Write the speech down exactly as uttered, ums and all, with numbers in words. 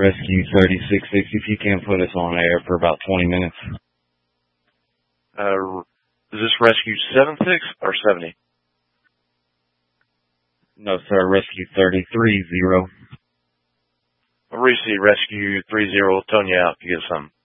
Rescue thirty-six sixty, if you can put us on air for about twenty minutes. Uh, is this Rescue seven six or seventy? No, sir, Rescue thirty-three zero. Receive Rescue three zero, tone you out if you get something.